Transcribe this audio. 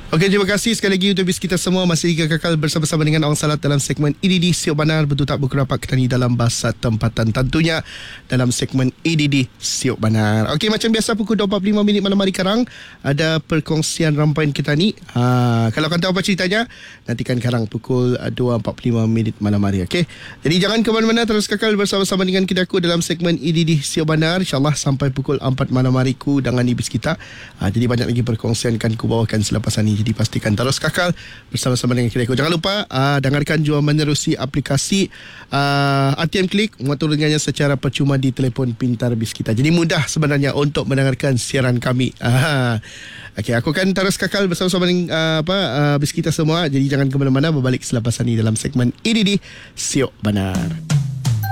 Okey, terima kasih sekali lagi untuk bis kita semua. Masih kekal bersama-sama dengan Awang Salat dalam segmen EDD Siok Banar. Betul tak berkerapat ketani dalam bahasa tempatan, tentunya dalam segmen EDD Siok Banar. Okey, macam biasa pukul 2.45 minit malam hari karang ada perkongsian rambaian kita ni. Kalau kau tahu apa ceritanya, nantikan karang pukul 2.45 minit malam hari. Okey, jadi jangan ke mana-mana, terus kekal bersama-sama dengan kita dalam segmen EDD Siok Banar. InsyaAllah sampai pukul 4 malam hari ku dengan ibis kita. Jadi banyak lagi perkongsian kan ku bawakan selepas ini. Jadi pastikan terus kakal bersama-sama dengan kita. Jangan lupa dengarkan juga menerusi aplikasi ATM Klik, mengatur dengannya secara percuma di telefon pintar bis kita. Jadi mudah sebenarnya untuk mendengarkan siaran kami. Okey, aku akan terus kakal bersama-sama dengan bis kita semua. Jadi jangan ke mana-mana, berbalik selepas ini dalam segmen EDD Siok Banar.